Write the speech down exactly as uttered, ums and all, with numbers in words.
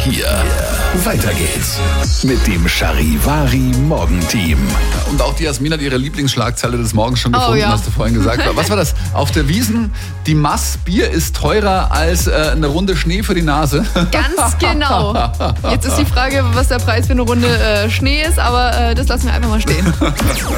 hier. Weiter geht's mit dem Charivari Morgenteam. Und auch die Jasmin hat ihre Lieblingsschlagzeile des Morgens schon gefunden, oh, ja. hast du vorhin gesagt. Was war das? Auf der Wiesn, die Maß Bier ist teurer als äh, eine Runde Schnee für die Nase. Ganz genau. Jetzt ist die Frage, was der Preis für eine Runde äh, Schnee ist, aber äh, das lassen wir einfach mal stehen.